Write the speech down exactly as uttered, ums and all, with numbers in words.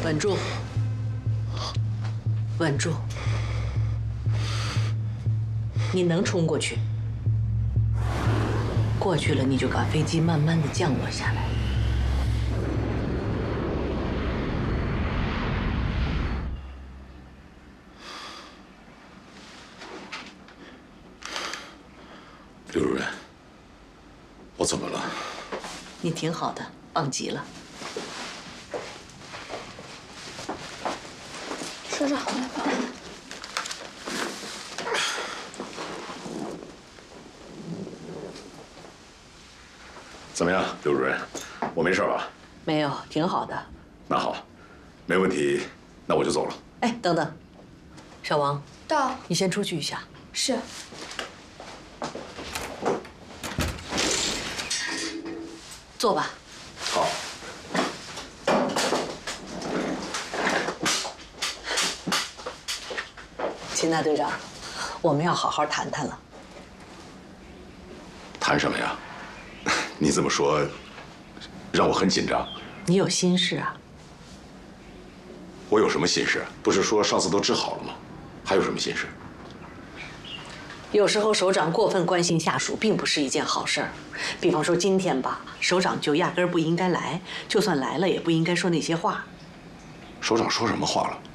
稳住，稳住！你能冲过去？过去了，你就把飞机慢慢的降落下来。 刘主任，我怎么了？ 你挺好的，棒极了。 首长，来吧。 怎么样，刘主任？我没事吧？ 没有，挺好的。 那好，没问题，那我就走了。 哎，等等，小王， 到。 你先出去一下。 是。 坐吧。 好。 秦大队长，我们要好好谈谈了。 谈什么呀？你这么说，让我很紧张。 你有心事啊？ 我有什么心事？不是说上次都治好了吗？还有什么心事？ 有时候首长过分关心下属，并不是一件好事儿。比方说今天吧，首长就压根儿不应该来，就算来了，也不应该说那些话。 首长说什么话了？